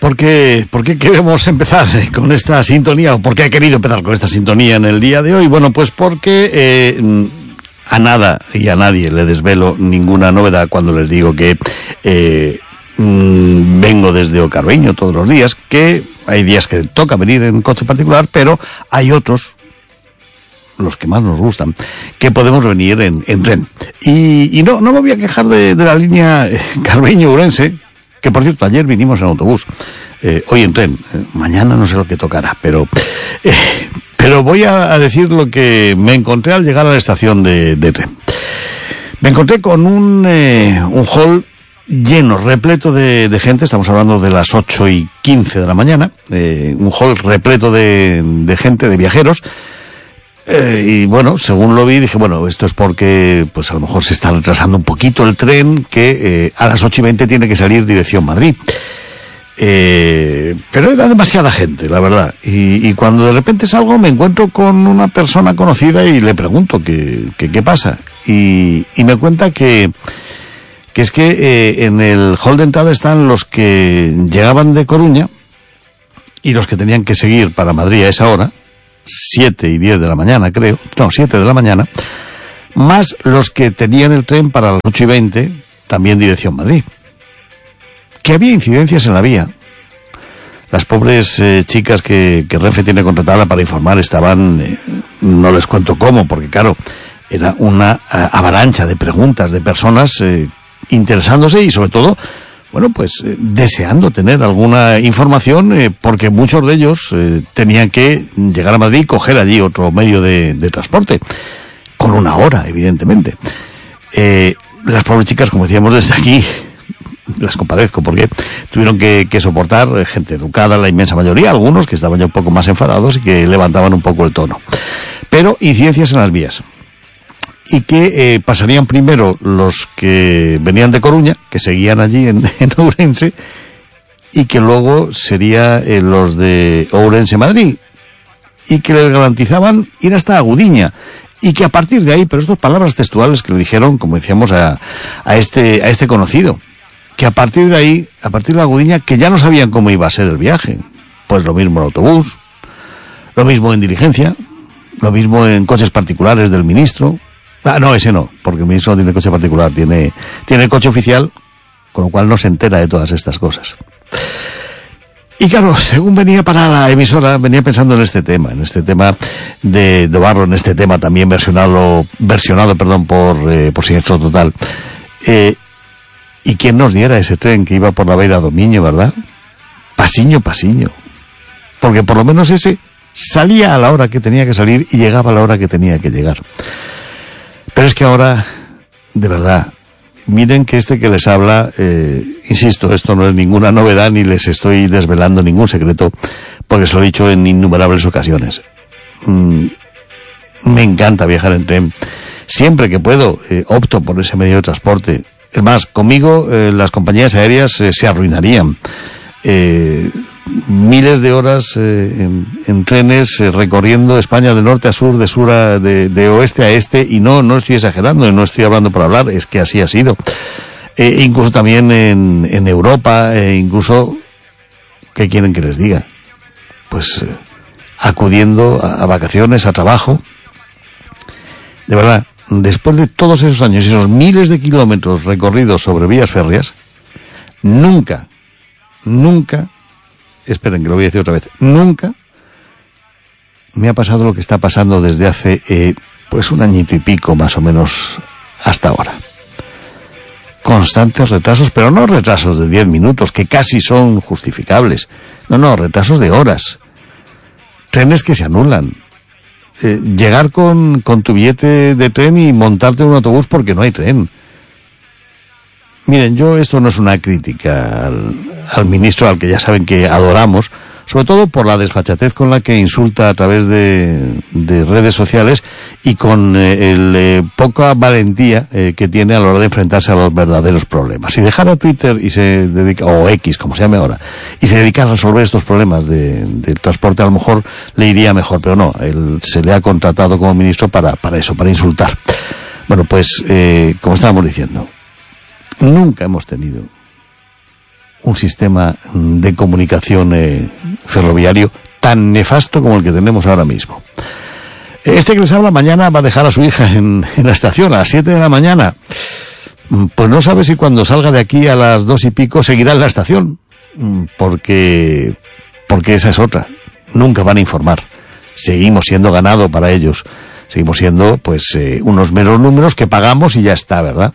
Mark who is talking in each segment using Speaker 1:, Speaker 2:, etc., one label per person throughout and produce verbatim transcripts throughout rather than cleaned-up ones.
Speaker 1: ¿por qué, ¿por qué queremos empezar con esta sintonía? ¿O por qué he querido empezar con esta sintonía en el día de hoy? Bueno, pues porque eh, a nada y a nadie le desvelo ninguna novedad cuando les digo que eh, mmm, vengo desde Ocarbeño todos los días, que hay días que toca venir en coche particular, pero hay otros, los que más nos gustan, que podemos venir en, en tren. Y, y no, no me voy a quejar de, de la línea eh, Carbeño-Ourense, que por cierto, ayer vinimos en autobús, eh, hoy en tren, eh, mañana no sé lo que tocará, pero eh, pero voy a, a decir lo que me encontré al llegar a la estación de, de tren. Me encontré con un, eh, un hall lleno, repleto de, de gente, estamos hablando de las ocho y quince de la mañana, eh, un hall repleto de, de gente, de viajeros. Eh, y bueno, según lo vi, dije, bueno, esto es porque, pues a lo mejor se está retrasando un poquito el tren, que eh, a las ocho y veinte tiene que salir dirección Madrid. Eh, pero era demasiada gente, la verdad. Y, y cuando de repente salgo me encuentro con una persona conocida y le pregunto qué, qué, qué pasa. Y, y me cuenta que, que es que eh, en el hall de entrada están los que llegaban de Coruña y los que tenían que seguir para Madrid a esa hora, siete y diez de la mañana, creo, no, siete de la mañana, más los que tenían el tren para las ocho y veinte, también dirección Madrid. Que había incidencias en la vía. Las pobres eh, chicas que, que Renfe tiene contratada para informar estaban, eh, no les cuento cómo, porque claro, era una uh, avalancha de preguntas de personas eh, interesándose y sobre todo, bueno, pues eh, deseando tener alguna información, eh, porque muchos de ellos eh, tenían que llegar a Madrid y coger allí otro medio de, de transporte, con una hora, evidentemente. Eh, las pobres chicas, como decíamos desde aquí, las compadezco, porque tuvieron que, que soportar eh, gente educada, la inmensa mayoría, algunos que estaban ya un poco más enfadados y que levantaban un poco el tono. Pero incidencias en las vías. Y que eh, pasarían primero los que venían de Coruña, que seguían allí en, en Ourense, y que luego sería eh, los de Ourense-Madrid, y que les garantizaban ir hasta Agudiña, y que a partir de ahí, pero estas palabras textuales que le dijeron, como decíamos, a, a este a este conocido, que a partir de ahí, a partir de Agudiña, que ya no sabían cómo iba a ser el viaje. Pues lo mismo en autobús, lo mismo en diligencia, lo mismo en coches particulares del ministro. Ah, no, ese no, porque el ministro no tiene coche particular, tiene, tiene coche oficial, con lo cual no se entera de todas estas cosas. Y claro, según venía para la emisora, venía pensando en este tema, en este tema de, de Barro, en este tema también versionado, versionado, perdón, por, eh, por Siniestro Total. Eh, ¿y quién nos diera ese tren que iba por la Beira do Miño, verdad? Pasiño, pasiño. Porque por lo menos ese salía a la hora que tenía que salir y llegaba a la hora que tenía que llegar. Pero es que ahora, de verdad, miren que este que les habla, eh, insisto, esto no es ninguna novedad ni les estoy desvelando ningún secreto, porque se lo he dicho en innumerables ocasiones. Mm, me encanta viajar en tren. Siempre que puedo, eh, opto por ese medio de transporte. Es más, conmigo eh, las compañías aéreas eh, se arruinarían. Eh, miles de horas eh, en, en trenes eh, recorriendo España de norte a sur, de sur a, de, de oeste a este, y no, no estoy exagerando, no estoy hablando por hablar, es que así ha sido. Eh, incluso también en, en Europa, eh, incluso, ¿qué quieren que les diga? Pues eh, acudiendo a, a vacaciones, a trabajo. De verdad, después de todos esos años y esos miles de kilómetros recorridos sobre vías férreas, nunca, nunca, esperen que lo voy a decir otra vez, nunca me ha pasado lo que está pasando desde hace, eh, pues un añito y pico más o menos hasta ahora. Constantes retrasos, pero no retrasos de diez minutos, que casi son justificables. No, no, retrasos de horas. Trenes que se anulan. Eh, llegar con, con tu billete de tren y montarte en un autobús porque no hay tren. Miren, yo esto no es una crítica al, al ministro, al que ya saben que adoramos, sobre todo por la desfachatez con la que insulta a través de, de redes sociales y con eh, el eh, poca valentía eh, que tiene a la hora de enfrentarse a los verdaderos problemas. Si dejara Twitter y se dedica, o X, como se llame ahora, y se dedica a resolver estos problemas de, del transporte, a lo mejor le iría mejor, pero no, él se le ha contratado como ministro para, para eso, para insultar. Bueno, pues, eh, como estábamos diciendo, nunca hemos tenido un sistema de comunicación eh, ferroviario tan nefasto como el que tenemos ahora mismo. Este que les habla mañana va a dejar a su hija en, en la estación a las siete de la mañana. Pues no sabe si cuando salga de aquí a las dos y pico seguirá en la estación, porque, porque esa es otra. Nunca van a informar. Seguimos siendo ganado para ellos. Seguimos siendo, pues, eh, unos meros números que pagamos y ya está, ¿verdad?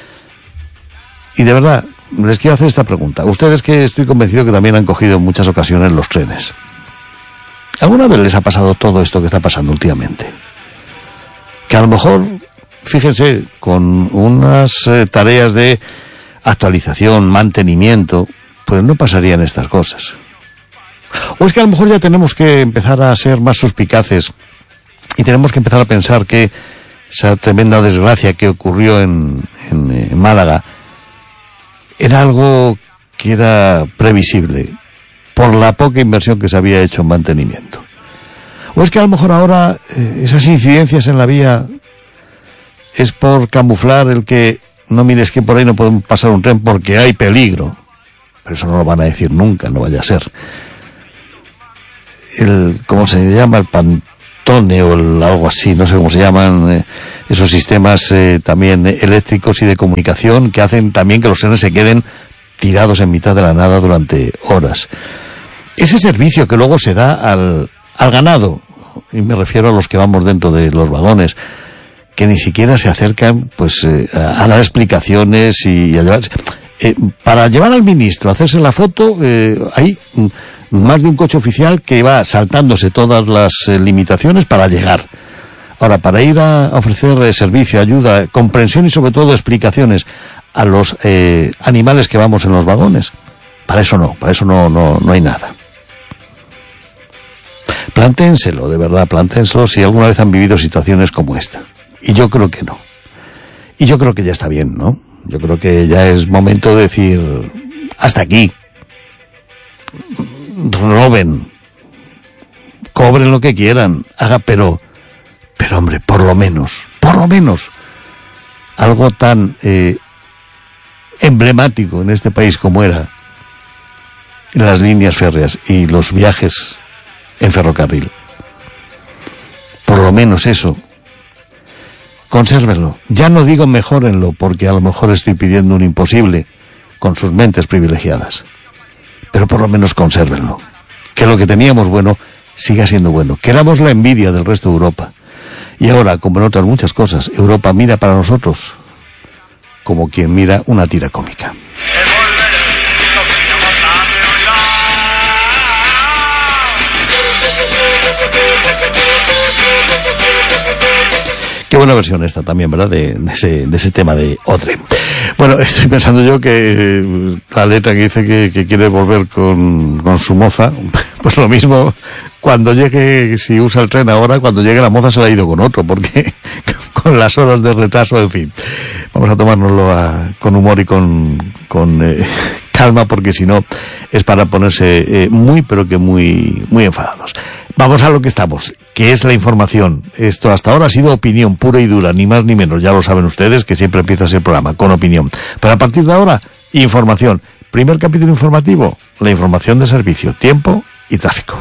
Speaker 1: Y de verdad, les quiero hacer esta pregunta. Ustedes, que estoy convencido que también han cogido en muchas ocasiones los trenes, ¿alguna vez les ha pasado todo esto que está pasando últimamente? Que a lo mejor, fíjense, con unas eh, tareas de actualización, mantenimiento, pues no pasarían estas cosas. O es que a lo mejor ya tenemos que empezar a ser más suspicaces y tenemos que empezar a pensar que esa tremenda desgracia que ocurrió en, en, en Málaga era algo que era previsible por la poca inversión que se había hecho en mantenimiento. O es que a lo mejor ahora eh, esas incidencias en la vía es por camuflar el que no mires que por ahí no podemos pasar un tren porque hay peligro. Pero eso no lo van a decir nunca, no vaya a ser. El, ¿cómo se llama? El pantone o el, algo así, no sé cómo se llaman, eh, esos sistemas eh, también eléctricos y de comunicación que hacen también que los trenes se queden tirados en mitad de la nada durante horas. Ese servicio que luego se da al, al ganado, y me refiero a los que vamos dentro de los vagones, que ni siquiera se acercan pues eh, a, a dar explicaciones y, y a llevar... Eh, para llevar al ministro a hacerse la foto, eh, hay más de un coche oficial que va saltándose todas las eh, limitaciones para llegar. Ahora, para ir a ofrecer eh, servicio, ayuda, comprensión y sobre todo explicaciones a los eh, animales que vamos en los vagones, para eso no, para eso no, no, no hay nada. Plantéenselo, de verdad, plantéenselo si alguna vez han vivido situaciones como esta. Y yo creo que no. Y yo creo que ya está bien, ¿no? Yo creo que ya es momento de decir, hasta aquí. Roben, cobren lo que quieran, haga, pero, pero hombre, por lo menos, por lo menos, algo tan eh, emblemático en este país como era las líneas férreas y los viajes en ferrocarril. Por lo menos eso. Consérvenlo. Ya no digo mejórenlo, porque a lo mejor estoy pidiendo un imposible con sus mentes privilegiadas. Pero por lo menos consérvenlo. Que lo que teníamos bueno siga siendo bueno. Que éramos la envidia del resto de Europa. Y ahora, como en otras muchas cosas, Europa mira para nosotros como quien mira una tira cómica. Qué buena versión esta también, ¿verdad? De, de, ese, de ese tema de Odre. Bueno, estoy pensando yo que la letra que dice que, que quiere volver con, con su moza, pues lo mismo cuando llegue, si usa el tren ahora, cuando llegue la moza se la ha ido con otro, porque con las horas de retraso, en fin. Vamos a tomárnoslo a, con humor y con, con eh, calma, porque si no es para ponerse eh, muy, pero que muy, muy enfadados. Vamos a lo que estamos, que es la información. Esto hasta ahora ha sido opinión pura y dura, ni más ni menos. Ya lo saben ustedes, que siempre empieza ese programa con opinión. Pero a partir de ahora, información. Primer capítulo informativo, la información de servicio, tiempo y tráfico.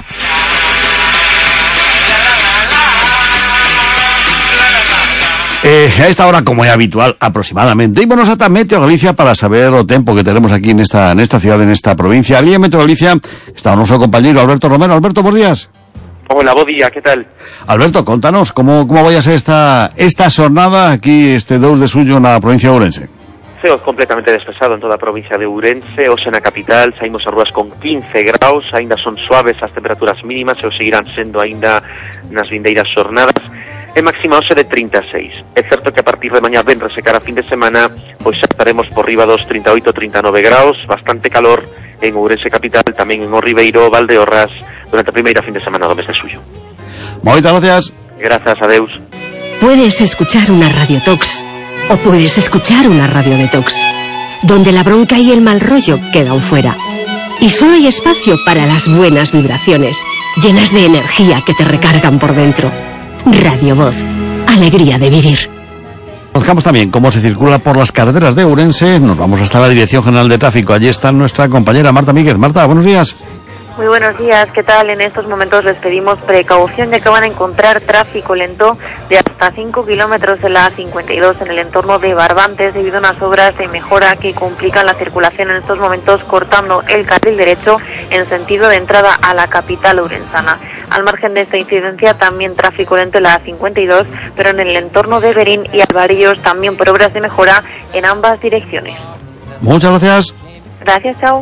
Speaker 1: Eh, a esta hora, como es habitual, aproximadamente. Y bueno, ata Meteo Galicia para saber o tempo que tenemos aquí en esta, en esta ciudad, en esta provincia. Allí en Meteo Galicia está nuestro compañero Alberto Romero. Alberto, buenos días.
Speaker 2: Hola, bo día, ¿qué tal?
Speaker 1: Alberto, contanos, ¿cómo, cómo vaya a ser esta, esta jornada aquí, este dos de suyo, en la provincia de Ourense?
Speaker 2: Ceo completamente despexado en toda a provincia de Ourense, hoxe na capital saímos a rúas con quince graus, aínda son suaves as temperaturas mínimas e o seguirán sendo aínda nas vindeiras xornadas, e máxima hoxe de trinta e seis. É certo que a partir de mañá ven resecar a fin de semana, pois xa estaremos por riba dos trinta e oito a trinta e nove graus, bastante calor en Ourense capital, tamén en O Ribeiro, Valdeorras, durante a primeira fin de semana do mes de suyo.
Speaker 1: Moitas gracias.
Speaker 2: Gracias, adeus.
Speaker 3: Puedes escuchar una Radio Tox o puedes escuchar una Radio Detox, donde la bronca y el mal rollo quedan fuera. Y solo hay espacio para las buenas vibraciones, llenas de energía que te recargan por dentro. Radio Voz, alegría de vivir.
Speaker 1: Conozcamos también cómo se circula por las carreteras de Ourense. Nos vamos hasta la Dirección General de Tráfico. Allí está nuestra compañera Marta Míguez. Marta, buenos días.
Speaker 4: Muy buenos días, ¿qué tal? En estos momentos les pedimos precaución, ya que van a encontrar tráfico lento de hasta cinco kilómetros de la A cincuenta y dos en el entorno de Barbantes, debido a unas obras de mejora que complican la circulación en estos momentos, cortando el carril derecho en sentido de entrada a la capital ourensana. Al margen de esta incidencia, también tráfico lento en la A cincuenta y dos, pero en el entorno de Berín y Alvarillos, también por obras de mejora en ambas direcciones.
Speaker 1: Muchas gracias.
Speaker 4: Gracias, chao.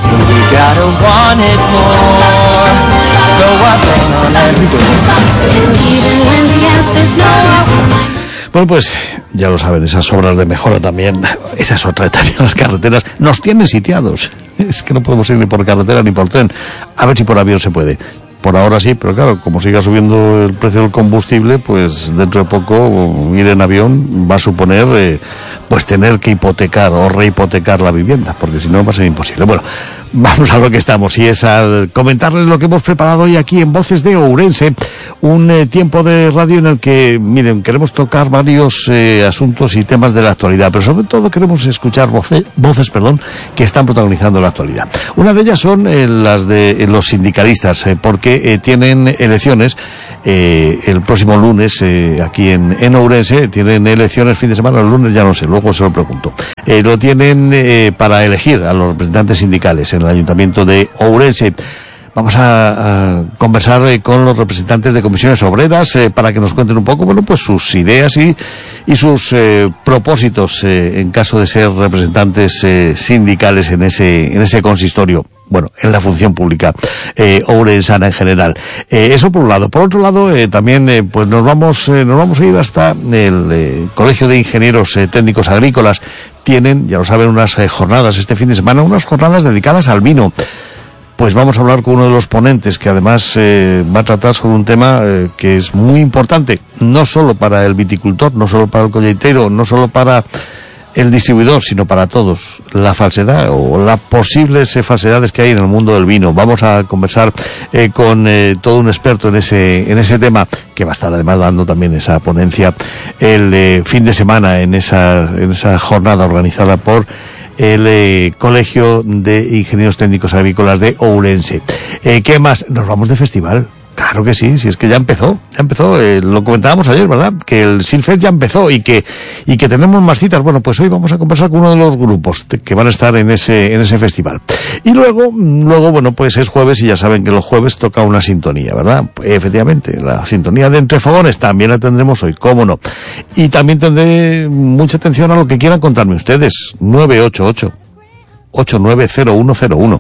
Speaker 1: Bueno, pues ya lo saben, esas obras de mejora también, esa es otra también, las carreteras nos tienen sitiados. Es que no podemos ir ni por carretera ni por tren. A ver si por avión se puede. Por ahora sí, pero claro, como siga subiendo el precio del combustible, pues dentro de poco ir en avión va a suponer eh, pues tener que hipotecar o rehipotecar la vivienda, porque si no va a ser imposible. Bueno, vamos a lo que estamos, y es a comentarles lo que hemos preparado hoy aquí en Voces de Ourense, un eh, tiempo de radio en el que, miren, queremos tocar varios eh, asuntos y temas de la actualidad, pero sobre todo queremos escuchar voces, voces, perdón, que están protagonizando la actualidad. Una de ellas son eh, las de eh, los sindicalistas, eh, porque eh, tienen elecciones eh, el próximo lunes eh, aquí en, en Ourense, tienen elecciones fin de semana, el lunes ya no sé, luego se lo pregunto. Eh, lo tienen eh, para elegir a los representantes sindicales en el Ayuntamiento de Ourense. Vamos a, a conversar eh, con los representantes de comisiones obreras eh, para que nos cuenten un poco, bueno, pues sus ideas y, y sus eh, propósitos eh, en caso de ser representantes eh, sindicales en ese, en ese consistorio. Bueno, en la función pública eh, ourensana en general. Eh, eso por un lado. Por otro lado, eh, también eh, pues nos vamos eh, nos vamos a ir hasta el eh, Colegio de Ingenieros eh, Técnicos Agrícolas. Tienen, ya lo saben, unas eh, jornadas este fin de semana, unas jornadas dedicadas al vino. Pues vamos a hablar con uno de los ponentes que además eh, va a tratar sobre un tema eh, que es muy importante, no solo para el viticultor, no solo para el colleitero, no solo para el distribuidor, sino para todos, la falsedad o las posibles eh, falsedades que hay en el mundo del vino. Vamos a conversar eh, con eh, todo un experto en ese en ese tema, que va a estar además dando también esa ponencia el eh, fin de semana en esa en esa jornada organizada por el eh, Colegio de Ingenieros Técnicos Agrícolas de Ourense. Eh, ¿Qué más? Nos vamos de festival. Claro que sí, si es que ya empezó, ya empezó, eh, lo comentábamos ayer, ¿verdad? Que el Silfest ya empezó y que y que tenemos más citas. Bueno, pues hoy vamos a conversar con uno de los grupos que van a estar en ese en ese festival. Y luego, luego bueno, pues es jueves y ya saben que los jueves toca una sintonía, ¿verdad? Pues, efectivamente, la sintonía de Entre Fogones también la tendremos hoy, cómo no. Y también tendré mucha atención a lo que quieran contarme ustedes. nueve ocho ocho, ocho nueve cero uno cero uno.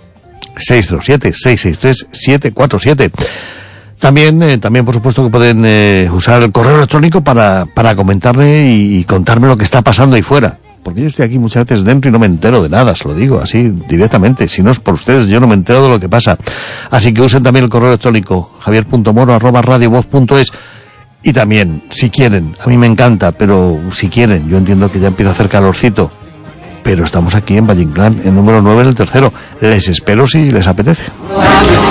Speaker 1: seis cero siete, seis seis tres, siete cuatro siete. También, eh, también por supuesto que pueden eh, usar el correo electrónico para, para comentarme y, y contarme lo que está pasando ahí fuera. Porque yo estoy aquí muchas veces dentro y no me entero de nada, se lo digo así directamente. Si no es por ustedes, yo no me entero de lo que pasa. Así que usen también el correo electrónico, javier punto moro arroba radiovoz punto es. Y también, si quieren, a mí me encanta, pero si quieren, yo entiendo que ya empieza a hacer calorcito, pero estamos aquí en Valle Inclán, en número nueve, en el tercero. Les espero si les apetece.